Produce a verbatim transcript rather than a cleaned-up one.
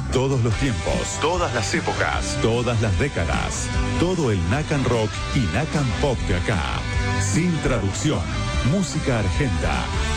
Todos los tiempos, todas las épocas, todas las décadas. Todo el Nacan Rock y Nacan Pop de acá. Sin traducción. Música argenta.